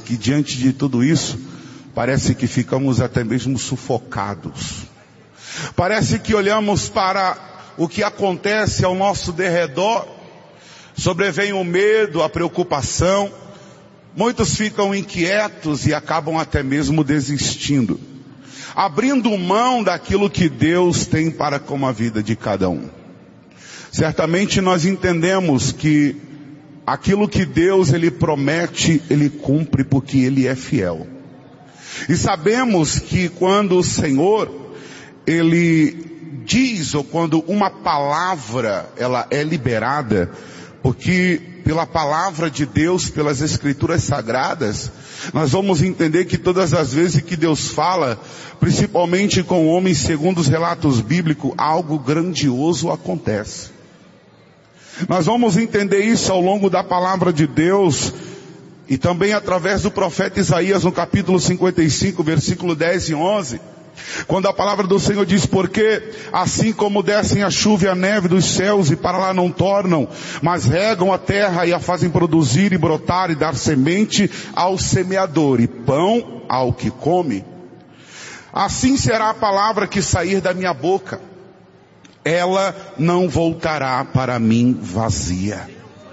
que diante de tudo isso, parece que ficamos até mesmo sufocados. Parece que olhamos para o que acontece ao nosso derredor, sobrevém o medo, a preocupação, muitos ficam inquietos e acabam até mesmo desistindo, abrindo mão daquilo que Deus tem para com a vida de cada um. Certamente nós entendemos que aquilo que Deus Ele promete, Ele cumpre porque Ele é fiel. E sabemos que quando o Senhor, Ele diz, ou quando uma palavra, ela é liberada, porque pela palavra de Deus, pelas Escrituras Sagradas, nós vamos entender que todas as vezes que Deus fala, principalmente com homens segundo os relatos bíblicos, algo grandioso acontece. Nós vamos entender isso ao longo da palavra de Deus e também através do profeta Isaías no capítulo 55, versículo 10 e 11, quando a palavra do Senhor diz: porque assim como descem a chuva e a neve dos céus e para lá não tornam, mas regam a terra e a fazem produzir e brotar e dar semente ao semeador e pão ao que come, assim será a palavra que sair da minha boca. Ela não voltará para mim vazia.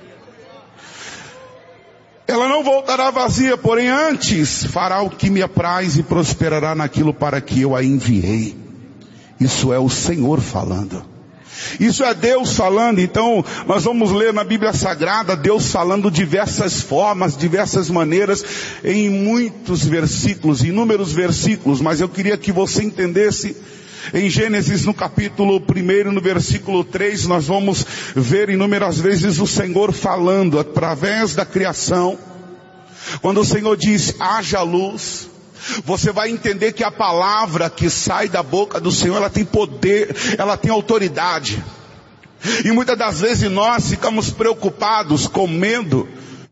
Ela não voltará vazia, porém antes fará o que me apraz e prosperará naquilo para que eu a enviei. Isso é o Senhor falando. Isso é Deus falando. Então nós vamos ler na Bíblia Sagrada Deus falando diversas formas, diversas maneiras, em muitos versículos, inúmeros versículos, mas eu queria que você entendesse. Em Gênesis, no capítulo 1, no versículo 3, nós vamos ver inúmeras vezes o Senhor falando através da criação. Quando o Senhor diz, haja luz, você vai entender que a palavra que sai da boca do Senhor, ela tem poder, ela tem autoridade. E muitas das vezes nós ficamos preocupados com medo,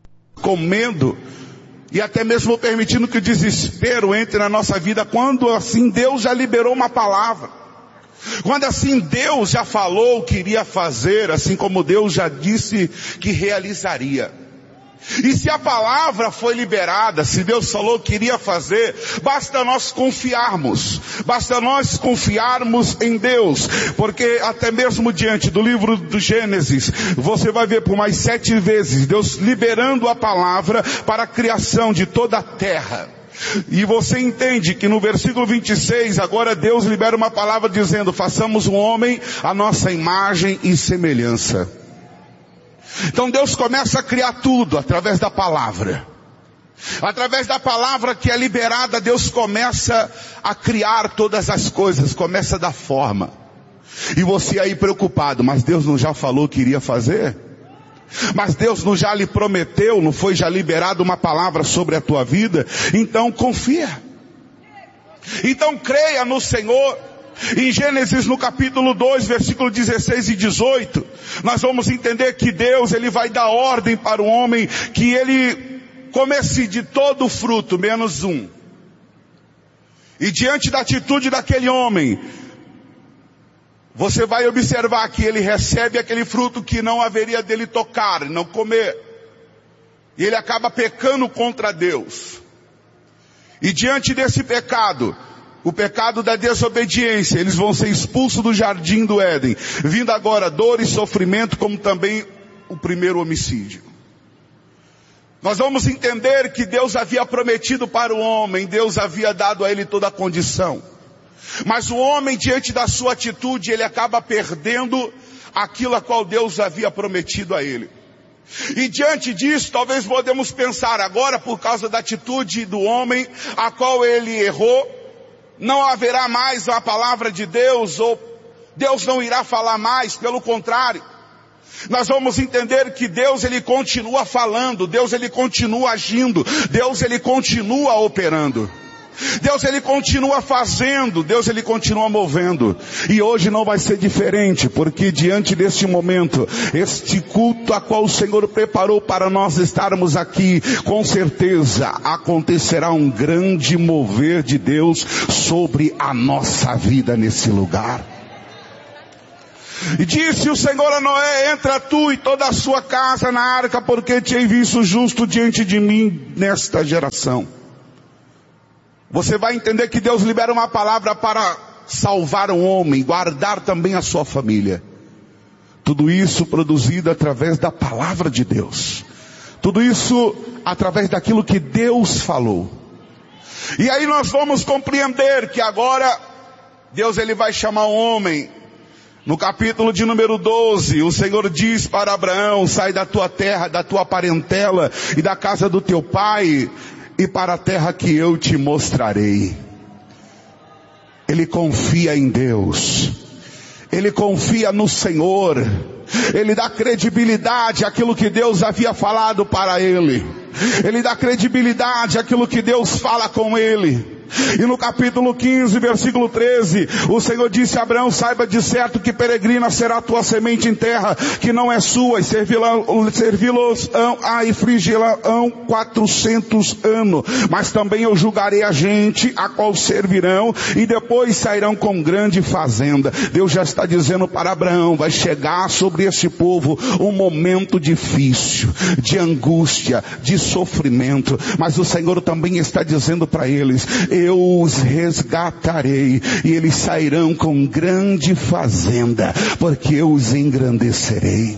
e até mesmo permitindo que o desespero entre na nossa vida, quando assim Deus já liberou uma palavra. Quando assim Deus já falou o que iria fazer, assim como Deus já disse que realizaria. E se a palavra foi liberada, se Deus falou que iria fazer, basta nós confiarmos em Deus, porque até mesmo diante do livro do Gênesis, você vai ver por mais 7 vezes, Deus liberando a palavra para a criação de toda a terra. E você entende que no versículo 26, agora Deus libera uma palavra dizendo, façamos um homem à nossa imagem e semelhança. Então Deus começa a criar tudo através da palavra. Através da palavra que é liberada, Deus começa a criar todas as coisas, começa a dar forma. E você aí preocupado, mas Deus não já falou que iria fazer? Mas Deus não já lhe prometeu, não foi já liberado uma palavra sobre a tua vida? Então confia. Então creia no Senhor. Em Gênesis no capítulo 2, versículo 16 e 18, nós vamos entender que Deus, Ele vai dar ordem para o homem que ele comesse de todo o fruto, menos um. E diante da atitude daquele homem, você vai observar que ele recebe aquele fruto que não haveria dele tocar, não comer. E ele acaba pecando contra Deus. E diante desse pecado, o pecado da desobediência, eles vão ser expulsos do jardim do Éden, vindo agora dor e sofrimento, como também o primeiro homicídio. Nós vamos entender que Deus havia prometido para o homem, Deus havia dado a ele toda a condição. Mas o homem, diante da sua atitude, ele acaba perdendo aquilo a qual Deus havia prometido a ele. E diante disso, talvez podemos pensar agora, por causa da atitude do homem, a qual ele errou, não haverá mais a palavra de Deus, ou Deus não irá falar mais, pelo contrário. Nós vamos entender que Deus, Ele continua falando, Deus, Ele continua agindo, Deus, Ele continua operando. Deus, Ele continua fazendo, Deus, Ele continua movendo. E hoje não vai ser diferente, porque diante deste momento, este culto a qual o Senhor preparou para nós estarmos aqui, com certeza acontecerá um grande mover de Deus sobre a nossa vida nesse lugar. E disse o Senhor a Noé: entra tu e toda a sua casa na arca, porque te hei visto justo diante de mim nesta geração. Você vai entender que Deus libera uma palavra para salvar um homem, guardar também a sua família. Tudo isso produzido através da palavra de Deus. Tudo isso através daquilo que Deus falou. E aí nós vamos compreender que agora Deus ele vai chamar um homem. No capítulo de número 12, o Senhor diz para Abraão: sai da tua terra, da tua parentela e da casa do teu pai, e para a terra que eu te mostrarei. Ele confia em Deus. Ele confia no Senhor. Ele dá credibilidade àquilo que Deus havia falado para ele. Ele dá credibilidade àquilo que Deus fala com ele. E no capítulo 15, versículo 13, o Senhor disse a Abraão: saiba de certo que peregrina será a tua semente em terra que não é sua, e servi-los a afligi-la-ão 400 anos. Mas também eu julgarei a gente a qual servirão, e depois sairão com grande fazenda. Deus já está dizendo para Abraão: vai chegar sobre esse povo um momento difícil, de angústia, de sofrimento. Mas o Senhor também está dizendo para eles: eu os resgatarei, e eles sairão com grande fazenda, porque eu os engrandecerei.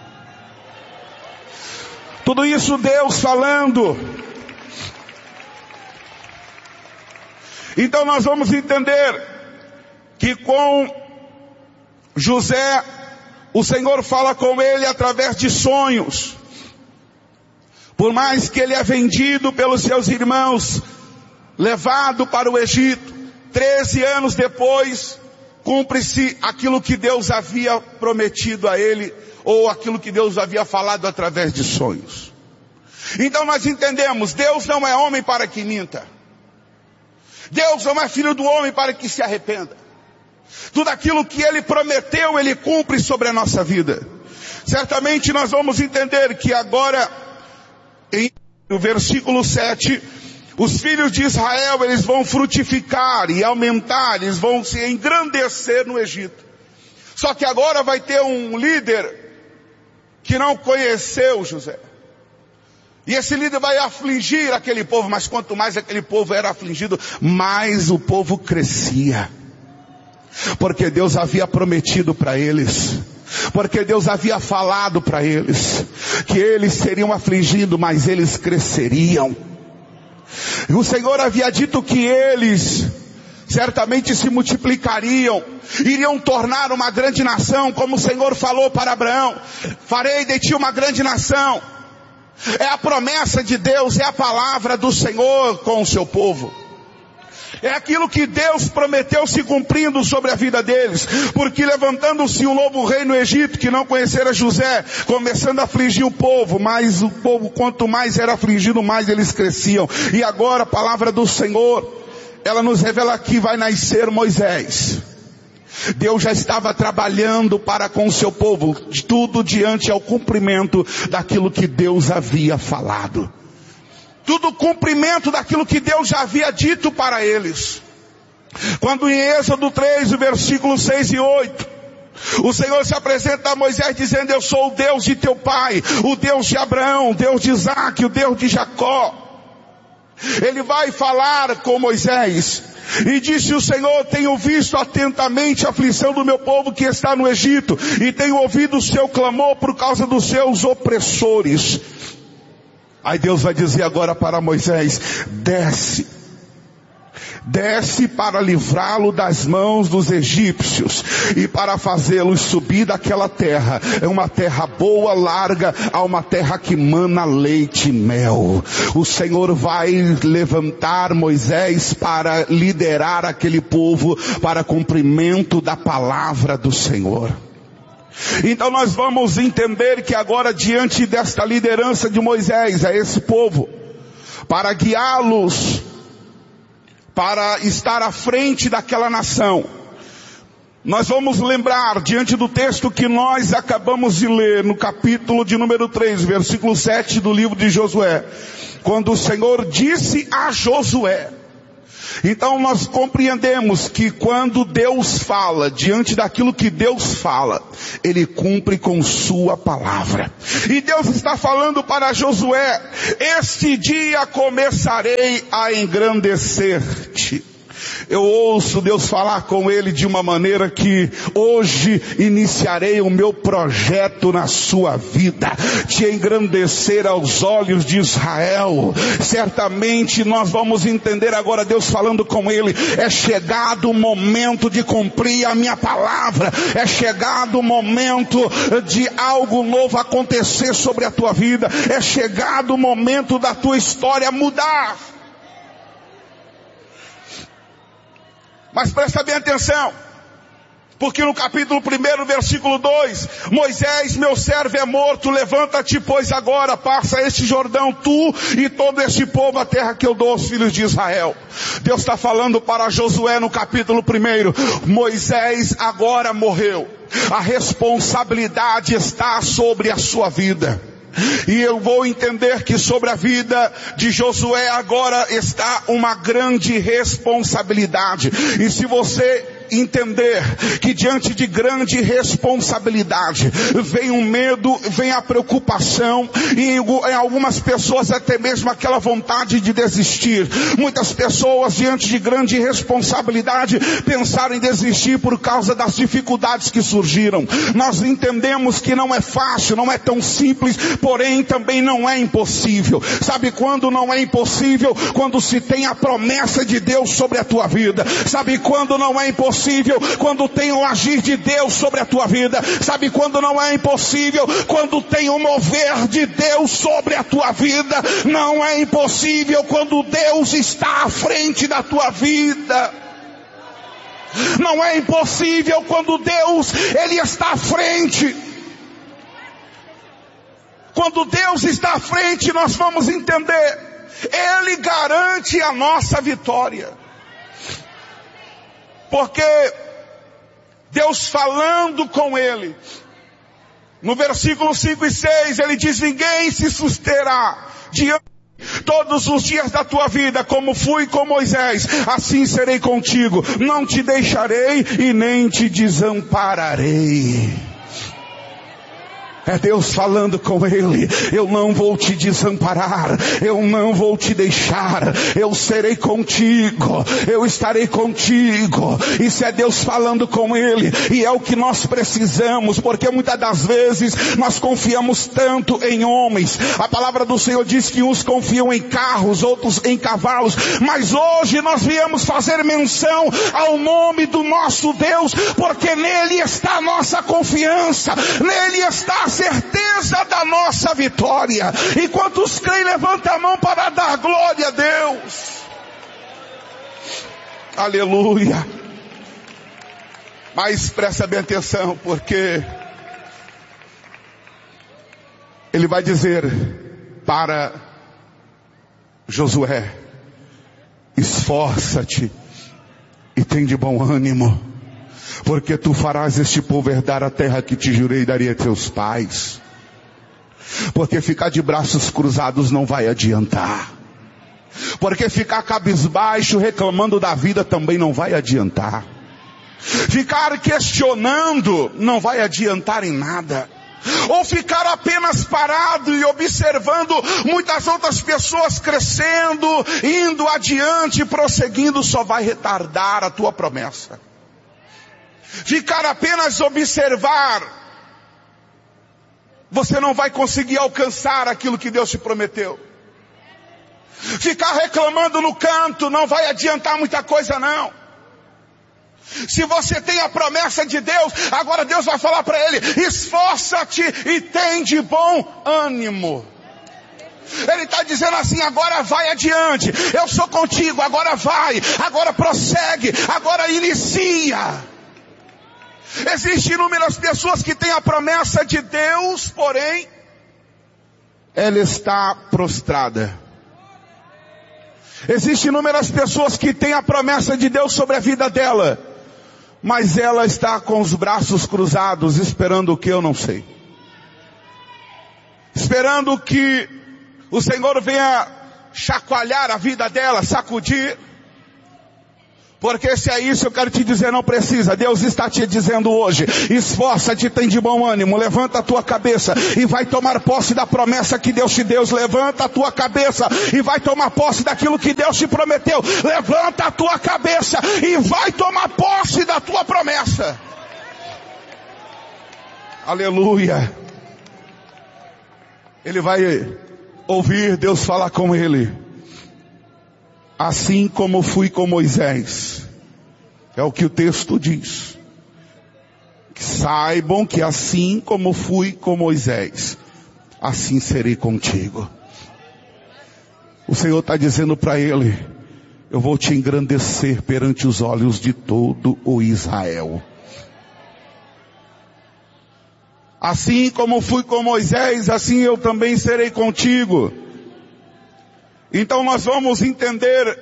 Tudo isso Deus falando. Então nós vamos entender que com José, o Senhor fala com ele através de sonhos. Por mais que ele é vendido pelos seus irmãos, levado para o Egito, 13 anos depois, cumpre-se aquilo que Deus havia prometido a ele, ou aquilo que Deus havia falado através de sonhos. Então nós entendemos: Deus não é homem para que minta. Deus não é filho do homem para que se arrependa. Tudo aquilo que Ele prometeu, Ele cumpre sobre a nossa vida. Certamente nós vamos entender que agora, no versículo 7, os filhos de Israel, eles vão frutificar e aumentar, eles vão se engrandecer no Egito. Só que agora vai ter um líder que não conheceu José. E esse líder vai afligir aquele povo, mas quanto mais aquele povo era afligido, mais o povo crescia. Porque Deus havia prometido para eles, porque Deus havia falado para eles, que eles seriam afligidos, mas eles cresceriam. E o Senhor havia dito que eles certamente se multiplicariam, iriam tornar uma grande nação, como o Senhor falou para Abraão: farei de ti uma grande nação. É a promessa de Deus, é a palavra do Senhor com o seu povo. É aquilo que Deus prometeu se cumprindo sobre a vida deles. Porque levantando-se um novo rei no Egito, que não conhecera José, começando a afligir o povo, mas o povo, quanto mais era afligido, mais eles cresciam. E agora a palavra do Senhor, ela nos revela que vai nascer Moisés. Deus já estava trabalhando para com o seu povo, tudo diante ao cumprimento daquilo que Deus havia falado. Tudo cumprimento daquilo que Deus já havia dito para eles. Quando em Êxodo 3, o versículo 6 e 8, o Senhor se apresenta a Moisés dizendo: eu sou o Deus de teu pai, o Deus de Abraão, o Deus de Isaque, o Deus de Jacó. Ele vai falar com Moisés. E disse o Senhor: tenho visto atentamente a aflição do meu povo que está no Egito, e tenho ouvido o seu clamor por causa dos seus opressores. Aí Deus vai dizer agora para Moisés: desce para livrá-lo das mãos dos egípcios e para fazê-los subir daquela terra. É uma terra boa, larga, a uma terra que mana leite e mel. O Senhor vai levantar Moisés para liderar aquele povo para cumprimento da palavra do Senhor. Então nós vamos entender que agora, diante desta liderança de Moisés a esse povo, para guiá-los, para estar à frente daquela nação, nós vamos lembrar diante do texto que nós acabamos de ler no capítulo de número 3, versículo 7 do livro de Josué, quando o Senhor disse a Josué Então nós compreendemos que quando Deus fala, diante daquilo que Deus fala, Ele cumpre com sua palavra. E Deus está falando para Josué: este dia começarei a engrandecer-te. Eu ouço Deus falar com ele de uma maneira que hoje iniciarei o meu projeto na sua vida, te engrandecer aos olhos de Israel. Certamente nós vamos entender agora Deus falando com ele: é chegado o momento de cumprir a minha palavra, é chegado o momento de algo novo acontecer sobre a tua vida, é chegado o momento da tua história mudar. Mas presta bem atenção, porque no capítulo 1, versículo 2, Moisés, meu servo é morto, levanta-te, pois agora passa este Jordão, tu e todo este povo, a terra que eu dou aos filhos de Israel. Deus está falando para Josué no capítulo 1, Moisés agora morreu, a responsabilidade está sobre a sua vida. E eu vou entender que sobre a vida de Josué agora está uma grande responsabilidade. E se você entender que diante de grande responsabilidade vem o medo, vem a preocupação, e em algumas pessoas até mesmo aquela vontade de desistir. Muitas pessoas diante de grande responsabilidade pensaram em desistir por causa das dificuldades que surgiram. Nós entendemos que não é fácil, não é tão simples, porém também não é impossível. Sabe quando não é impossível? Quando se tem a promessa de Deus sobre a tua vida. Sabe quando não é impossível? Quando tem o agir de Deus sobre a tua vida. Sabe quando não é impossível? Quando tem o mover de Deus sobre a tua vida. Não é impossível quando Deus está à frente da tua vida. Não é impossível quando Deus, Ele está à frente. Quando Deus está à frente, nós vamos entender, Ele garante a nossa vitória. Porque Deus falando com ele, no versículo 5 e 6, ele diz: ninguém se susterá diante todos os dias da tua vida, como fui com Moisés, assim serei contigo, não te deixarei e nem te desampararei. É Deus falando com ele: eu não vou te desamparar, eu não vou te deixar, eu serei contigo, eu estarei contigo. Isso é Deus falando com ele, e é o que nós precisamos, porque muitas das vezes nós confiamos tanto em homens. A palavra do Senhor diz que uns confiam em carros, outros em cavalos, mas hoje nós viemos fazer menção ao nome do nosso Deus, porque nele está a nossa confiança, nele está a certeza da nossa vitória. E quantos creem, levanta a mão para dar glória a Deus. Aleluia. Mas presta bem atenção, porque ele vai dizer para Josué: esforça-te e tem de bom ânimo, porque tu farás este povo herdar a terra que te jurei daria a teus pais. Porque ficar de braços cruzados não vai adiantar. Porque ficar cabisbaixo reclamando da vida também não vai adiantar. Ficar questionando não vai adiantar em nada. Ou ficar apenas parado e observando muitas outras pessoas crescendo, indo adiante, prosseguindo, só vai retardar a tua promessa. Ficar apenas observar, você não vai conseguir alcançar aquilo que Deus te prometeu. Ficar reclamando no canto não vai adiantar muita coisa não. Se você tem a promessa de Deus, agora Deus vai falar para ele: esforça-te e tem de bom ânimo. Ele está dizendo assim: agora vai adiante, eu sou contigo, agora vai, agora prossegue, agora inicia. Existem inúmeras pessoas que têm a promessa de Deus, porém ela está prostrada. Existem inúmeras pessoas que têm a promessa de Deus sobre a vida dela, mas ela está com os braços cruzados, esperando o que eu não sei. Esperando que o Senhor venha chacoalhar a vida dela, sacudir, Porque se é isso, eu quero te dizer, não precisa. Deus está te dizendo hoje, esforça-te, tem de bom ânimo, levanta a tua cabeça e vai tomar posse da promessa que Deus te deu. Levanta a tua cabeça e vai tomar posse daquilo que Deus te prometeu. Levanta a tua cabeça e vai tomar posse da tua promessa. Aleluia. Ele vai ouvir Deus falar com ele. Assim como fui com Moisés. É o que o texto diz. Saibam que assim como fui com Moisés, assim serei contigo. O Senhor está dizendo para ele, eu vou te engrandecer perante os olhos de todo o Israel. Assim como fui com Moisés, assim eu também serei contigo. Então nós vamos entender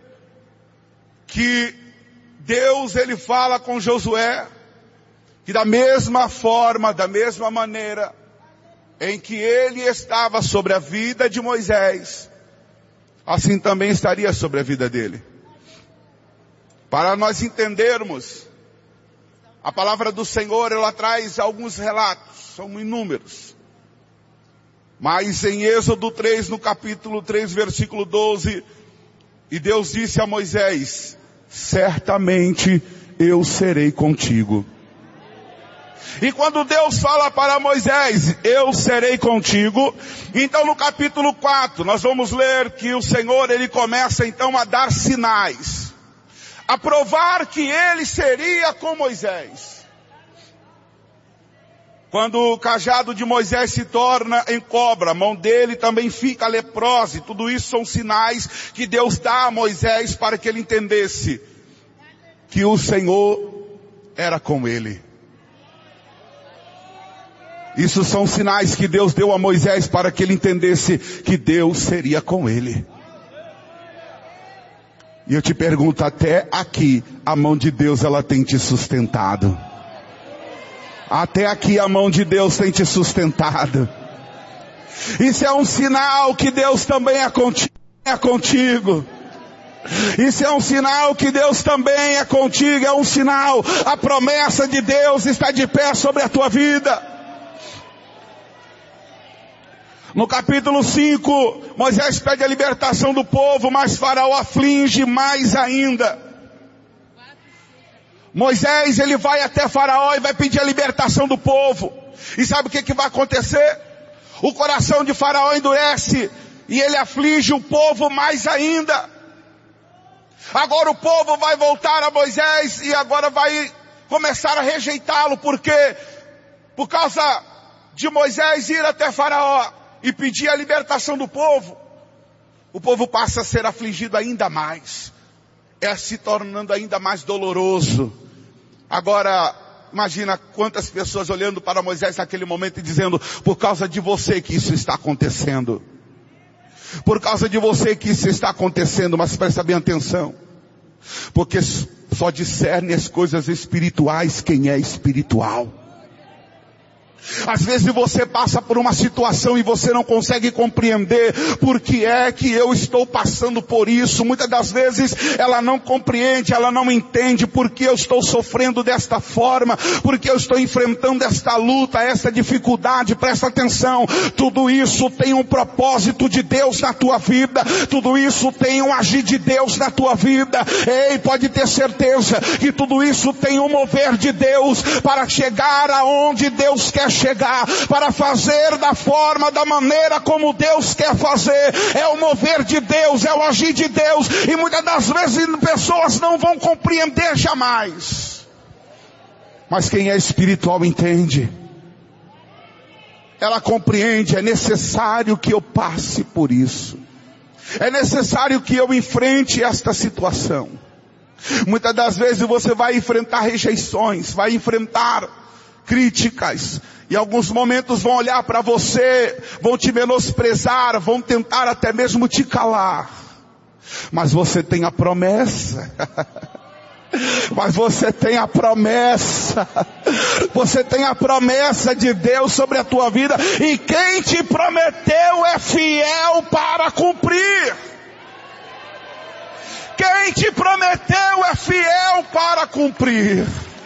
que Deus, ele fala com Josué, que da mesma forma, da mesma maneira em que ele estava sobre a vida de Moisés, assim também estaria sobre a vida dele. Para nós entendermos, a palavra do Senhor, ela traz alguns relatos, são inúmeros. Mas em Êxodo 3, no capítulo 3, versículo 12, e Deus disse a Moisés, certamente eu serei contigo. E quando Deus fala para Moisés, eu serei contigo, então no capítulo 4, nós vamos ler que o Senhor, ele começa então a dar sinais, a provar que ele seria com Moisés. Quando o cajado de Moisés se torna em cobra, a mão dele também fica leprosa. E tudo isso são sinais que Deus dá a Moisés para que ele entendesse que o Senhor era com ele. Isso são sinais que Deus deu a Moisés para que ele entendesse que Deus seria com ele. E eu te pergunto, até aqui, a mão de Deus, ela tem te sustentado. Até aqui a mão de Deus tem te sustentado. Isso é um sinal que Deus também é contigo. Isso é um sinal que Deus também é contigo. É um sinal. A promessa de Deus está de pé sobre a tua vida. No capítulo 5, Moisés pede a libertação do povo, mas Faraó aflige mais ainda. Moisés, ele vai até Faraó e vai pedir a libertação do povo. E sabe o que vai acontecer? O coração de Faraó endurece e ele aflige o povo mais ainda. Agora o povo vai voltar a Moisés e agora vai começar a rejeitá-lo. Por quê? Por causa de Moisés ir até Faraó e pedir a libertação do povo, o povo passa a ser afligido ainda mais. É se tornando ainda mais doloroso. Agora, imagina quantas pessoas olhando para Moisés naquele momento e dizendo, por causa de você que isso está acontecendo. Por causa de você que isso está acontecendo, mas presta bem atenção. Porque só discerne as coisas espirituais quem é espiritual. Às vezes você passa por uma situação e você não consegue compreender por que é que eu estou passando por isso. Muitas das vezes ela não compreende, ela não entende por que eu estou sofrendo desta forma, por que eu estou enfrentando esta luta, esta dificuldade. Presta atenção, tudo isso tem um propósito de Deus na tua vida, tudo isso tem um agir de Deus na tua vida. Ei, pode ter certeza que tudo isso tem um mover de Deus para chegar aonde Deus quer chegar, para fazer da forma, da maneira como Deus quer fazer. É o mover de Deus, é o agir de Deus, e muitas das vezes pessoas não vão compreender jamais. Mas quem é espiritual entende. Ela compreende, é necessário que eu passe por isso. É necessário que eu enfrente esta situação. Muitas das vezes você vai enfrentar rejeições, vai enfrentar críticas, e alguns momentos vão olhar para você, vão te menosprezar, vão tentar até mesmo te calar. Mas você tem a promessa. Mas você tem a promessa. Você tem a promessa de Deus sobre a tua vida. E quem te prometeu é fiel para cumprir. Quem te prometeu é fiel para cumprir.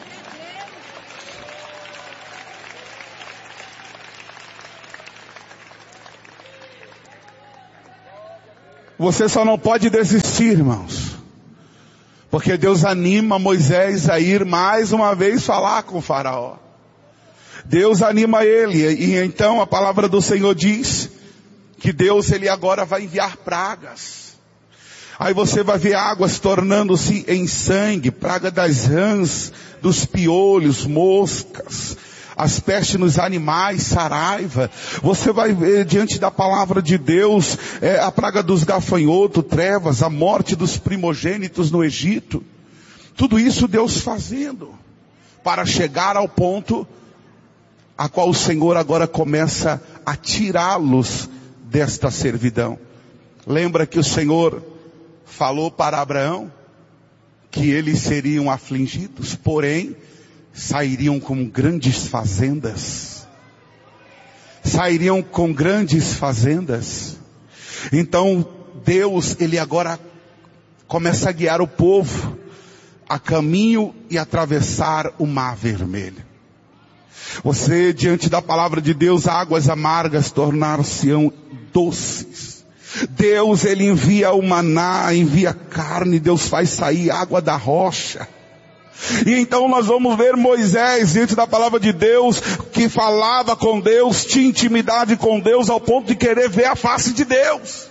Você só não pode desistir, irmãos, porque Deus anima Moisés a ir mais uma vez falar com o faraó. Deus anima ele, e então a palavra do Senhor diz que Deus, ele agora vai enviar pragas. Aí você vai ver águas tornando-se em sangue, praga das rãs, dos piolhos, moscas, as pestes nos animais, saraiva. Você vai ver diante da palavra de Deus, a praga dos gafanhotos, trevas, a morte dos primogênitos no Egito. Tudo isso Deus fazendo, para chegar ao ponto a qual o Senhor agora começa a tirá-los desta servidão. Lembra que o Senhor falou para Abraão que eles seriam afligidos, porém sairiam com grandes fazendas. Sairiam com grandes fazendas. Então Deus, ele agora começa a guiar o povo a caminho e atravessar o Mar Vermelho. Você, diante da palavra de Deus, águas amargas tornar-se-ão doces. Deus, ele envia o maná, envia carne, Deus faz sair água da rocha. E então nós vamos ver Moisés, diante da palavra de Deus, que falava com Deus, tinha intimidade com Deus, ao ponto de querer ver a face de Deus.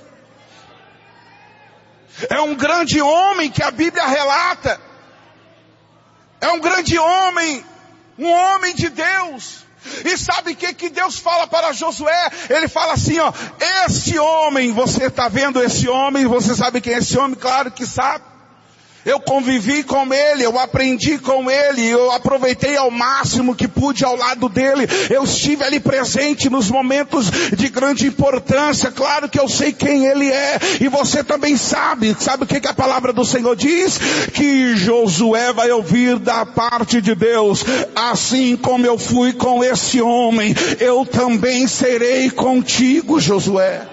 É um grande homem que a Bíblia relata. É um grande homem, um homem de Deus. E sabe o que Deus fala para Josué? Ele fala assim, ó, esse homem, você está vendo esse homem, você sabe quem é esse homem? Claro que sabe. Eu convivi com ele, eu aprendi com ele, eu aproveitei ao máximo que pude ao lado dele, eu estive ali presente nos momentos de grande importância. Claro que eu sei quem ele é, e você também sabe o que a palavra do Senhor diz? Que Josué vai ouvir da parte de Deus: assim como eu fui com esse homem, eu também serei contigo, Josué.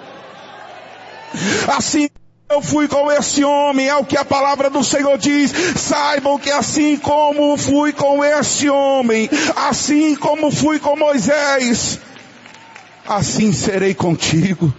Assim eu fui com esse homem, é o que a palavra do Senhor diz. Saibam que assim como fui com esse homem, assim como fui com Moisés, assim serei contigo.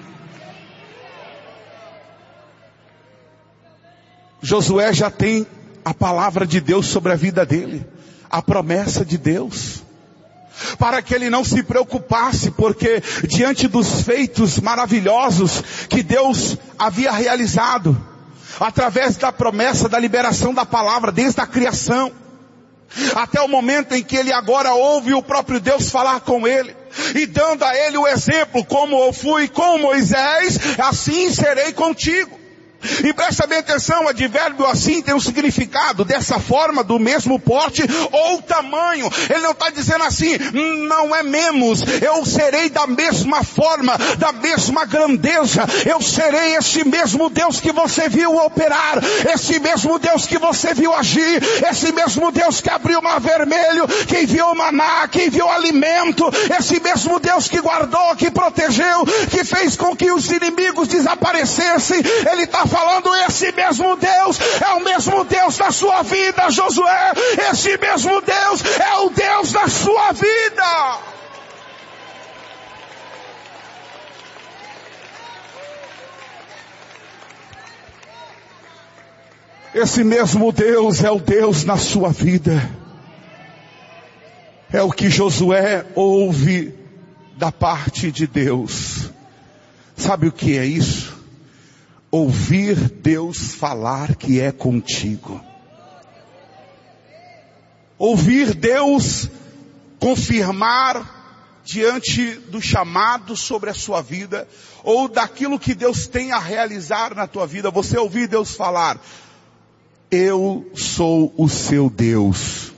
Josué já tem a palavra de Deus sobre a vida dele, a promessa de Deus, para que ele não se preocupasse, porque diante dos feitos maravilhosos que Deus havia realizado, através da promessa da liberação da palavra, desde a criação, até o momento em que ele agora ouve o próprio Deus falar com ele, e dando a ele o exemplo: como eu fui com Moisés, assim serei contigo. E presta bem atenção, o advérbio assim tem um significado: dessa forma, do mesmo porte ou tamanho. Ele não está dizendo assim, não é menos, eu serei da mesma forma, da mesma grandeza, eu serei esse mesmo Deus que você viu operar, esse mesmo Deus que você viu agir, esse mesmo Deus que abriu o Mar Vermelho, que enviou maná, que enviou alimento, esse mesmo Deus que guardou, que protegeu, que fez com que os inimigos desaparecessem. Ele está falando, esse mesmo Deus é o mesmo Deus da sua vida, Josué. Esse mesmo Deus é o Deus da sua vida. Esse mesmo Deus é o Deus na sua vida. É o que Josué ouve da parte de Deus. Sabe o que é isso? Ouvir Deus falar que é contigo. Ouvir Deus confirmar diante do chamado sobre a sua vida, ou daquilo que Deus tem a realizar na tua vida. Você ouvir Deus falar: eu sou o seu Deus.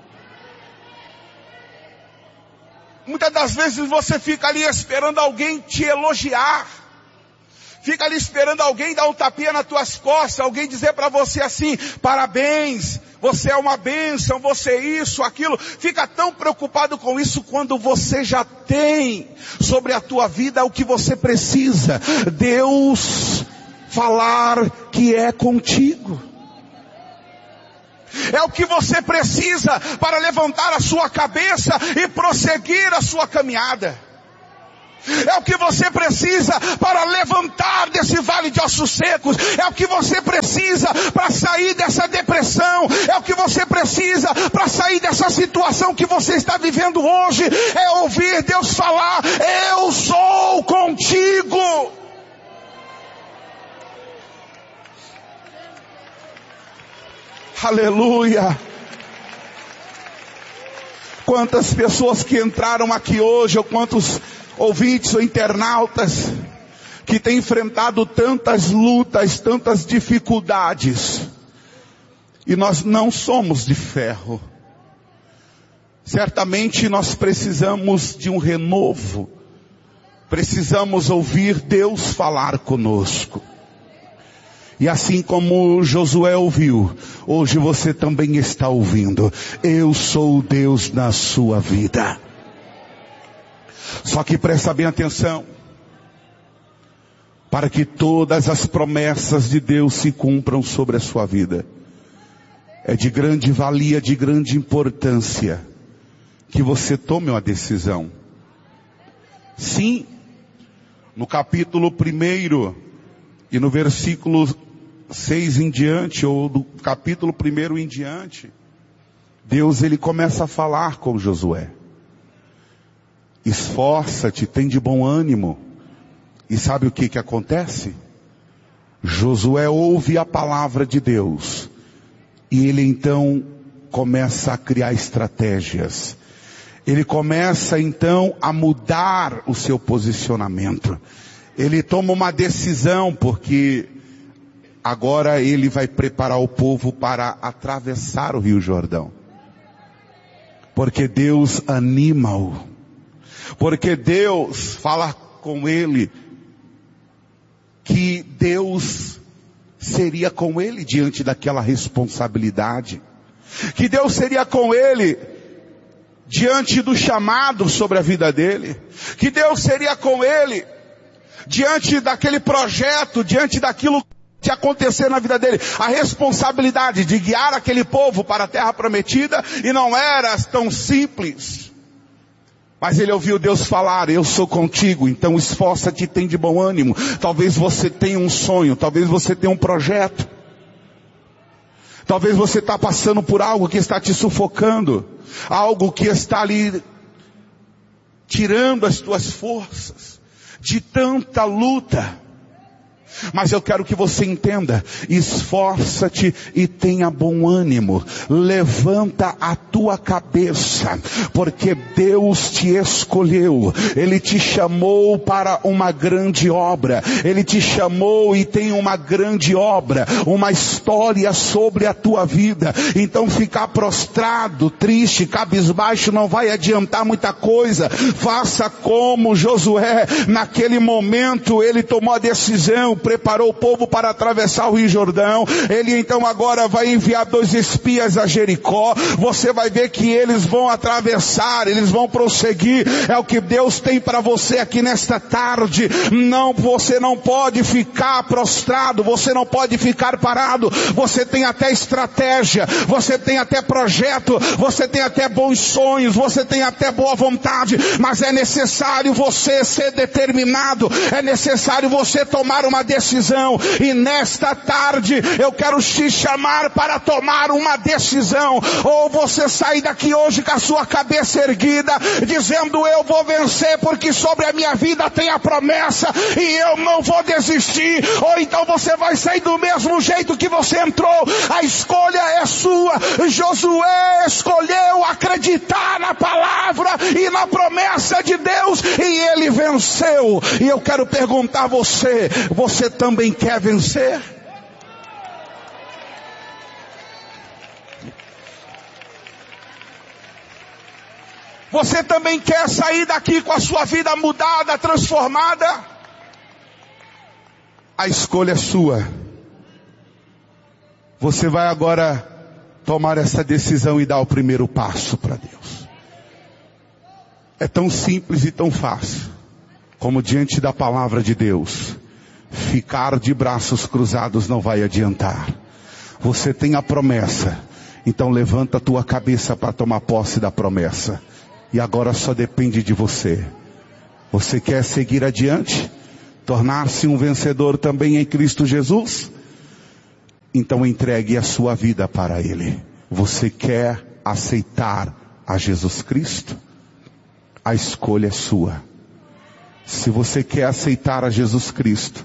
Muitas das vezes você fica ali esperando alguém te elogiar. Fica ali esperando alguém dar um tapinha nas tuas costas, alguém dizer para você assim: parabéns, você é uma bênção, você é isso, aquilo. Fica tão preocupado com isso quando você já tem sobre a tua vida o que você precisa. Deus falar que é contigo. É o que você precisa para levantar a sua cabeça e prosseguir a sua caminhada. É o que você precisa para levantar desse vale de ossos secos. É o que você precisa para sair dessa depressão. É o que você precisa para sair dessa situação que você está vivendo hoje. É ouvir Deus falar: eu sou contigo. Aleluia. Quantas pessoas que entraram aqui hoje, ou quantos ouvintes ou internautas que têm enfrentado tantas lutas, tantas dificuldades, e nós não somos de ferro. Certamente nós precisamos de um renovo, precisamos ouvir Deus falar conosco. E assim como Josué ouviu, hoje você também está ouvindo: eu sou o Deus na sua vida. Só que presta bem atenção, para que todas as promessas de Deus se cumpram sobre a sua vida, é de grande valia, de grande importância, que você tome uma decisão. Sim, no capítulo 1 e no versículo 6 em diante, ou do capítulo 1 em diante, Deus ele começa a falar com Josué. Esforça-te, tem de bom ânimo. E sabe o que acontece? Josué ouve a palavra de Deus, e ele então começa a criar estratégias. Ele começa então a mudar o seu posicionamento. Ele toma uma decisão, porque agora ele vai preparar o povo para atravessar o Rio Jordão. Porque Deus anima-o. Porque Deus fala com ele que Deus seria com ele diante daquela responsabilidade. Que Deus seria com ele diante do chamado sobre a vida dele. Que Deus seria com ele diante daquele projeto, diante daquilo que ia acontecer na vida dele. A responsabilidade de guiar aquele povo para a terra prometida, e não era tão simples. Mas ele ouviu Deus falar: eu sou contigo, então esforça-te e tem de bom ânimo. Talvez você tenha um sonho, talvez você tenha um projeto. Talvez você está passando por algo que está te sufocando. Algo que está ali tirando as tuas forças de tanta luta. Mas eu quero que você entenda: esforça-te e tenha bom ânimo. Levanta a tua cabeça, porque Deus te escolheu. Ele te chamou para uma grande obra. Ele te chamou e tem uma grande obra, uma história sobre a tua vida. Então ficar prostrado, triste, cabisbaixo não vai adiantar muita coisa. Faça como Josué. Naquele momento ele tomou a decisão, preparou o povo para atravessar o Rio Jordão. Ele então agora vai enviar 2 espias a Jericó. Você vai ver que eles vão atravessar, eles vão prosseguir. É o que Deus tem para você aqui nesta tarde. Não, você não pode ficar prostrado, você não pode ficar parado. Você tem até estratégia, você tem até projeto, você tem até bons sonhos, você tem até boa vontade, mas é necessário você ser determinado, é necessário você tomar uma decisão. E nesta tarde eu quero te chamar para tomar uma decisão. Ou você sai daqui hoje com a sua cabeça erguida, dizendo: eu vou vencer, porque sobre a minha vida tem a promessa e eu não vou desistir. Ou então você vai sair do mesmo jeito que você entrou. A escolha é sua. Josué escolheu acreditar na palavra e na promessa de Deus, e ele venceu. E eu quero perguntar a você: você também quer vencer? Você também quer sair daqui com a sua vida mudada, transformada? A escolha é sua. Você vai agora tomar essa decisão e dar o primeiro passo para Deus. É tão simples e tão fácil como diante da palavra de Deus. Ficar de braços cruzados não vai adiantar. Você tem a promessa, Então levanta a tua cabeça para tomar posse da promessa. E agora só depende de você. Você quer seguir adiante? Tornar-se um vencedor também em Cristo Jesus? Então entregue a sua vida para Ele. Você quer aceitar a Jesus Cristo? A escolha é sua. Se você quer aceitar a Jesus Cristo,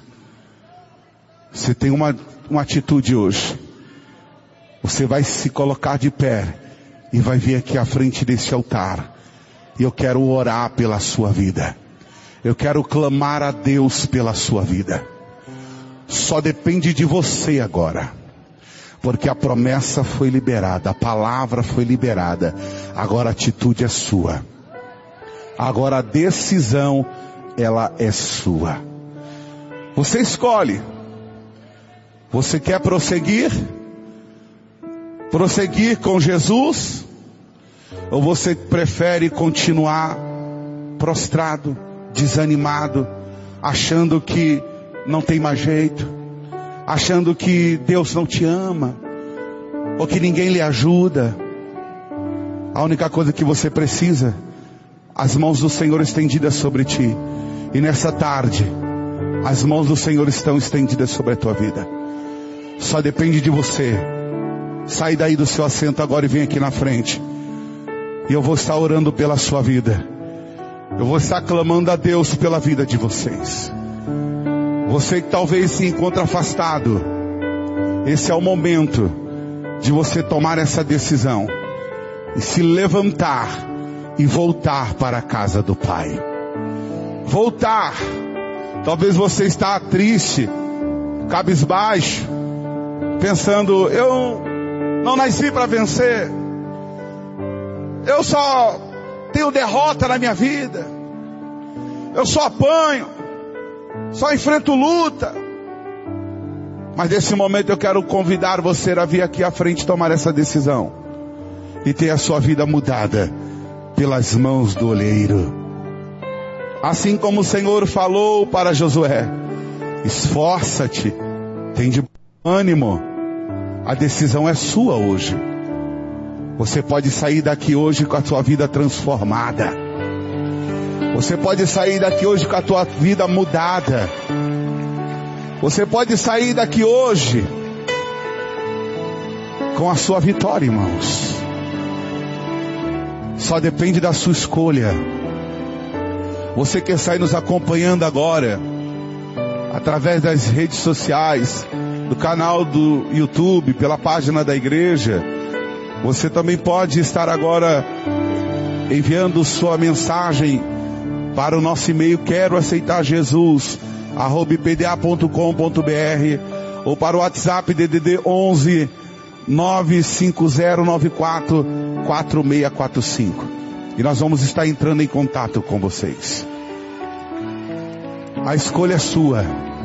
você tem uma atitude hoje. Você vai se colocar de pé e vai vir aqui à frente desse altar. E eu quero orar pela sua vida. Eu quero clamar a Deus pela sua vida. Só depende de você agora. Porque a promessa foi liberada, a palavra foi liberada. Agora a atitude é sua. Agora a decisão, ela é sua. Você escolhe. Você quer prosseguir? Prosseguir com Jesus? Ou você prefere continuar prostrado, desanimado, achando que não tem mais jeito, achando que Deus não te ama, ou que ninguém lhe ajuda? A única coisa que você precisa, as mãos do Senhor estendidas sobre ti. E nessa tarde, as mãos do Senhor estão estendidas sobre a tua vida. Só depende de você. Sai daí do seu assento agora e vem aqui na frente. E eu vou estar orando pela sua vida. Eu vou estar clamando a Deus pela vida de vocês. Você que talvez se encontre afastado, esse é o momento de você tomar essa decisão e se levantar e voltar para a casa do Pai. Voltar. Talvez você está triste, cabisbaixo, pensando: eu não nasci para vencer. Eu só tenho derrota na minha vida. Eu só apanho. Só enfrento luta. Mas nesse momento eu quero convidar você a vir aqui à frente tomar essa decisão. E ter a sua vida mudada pelas mãos do oleiro. Assim como o Senhor falou para Josué: esforça-te, tem de bom ânimo. A decisão é sua hoje. Você pode sair daqui hoje com a sua vida transformada. Você pode sair daqui hoje com a tua vida mudada. Você pode sair daqui hoje com a sua vitória, irmãos. Só depende da sua escolha. Você que está aí nos acompanhando agora, através das redes sociais, do canal do YouTube, pela página da igreja, você também pode estar agora enviando sua mensagem para o nosso e-mail quero aceitar Jesus @ipda.com.br ou para o WhatsApp DDD 11 95094 4645. E nós vamos estar entrando em contato com vocês. A escolha é sua.